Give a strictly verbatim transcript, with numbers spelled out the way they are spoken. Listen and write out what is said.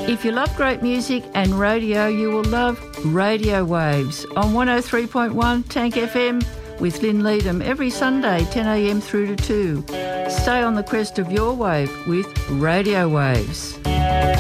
If you love great music and radio, you will love Radio Waves on one oh three point one Tank F M with Lynn Leadham every Sunday, ten a m through to two. Stay on the crest of your wave with Radio Waves.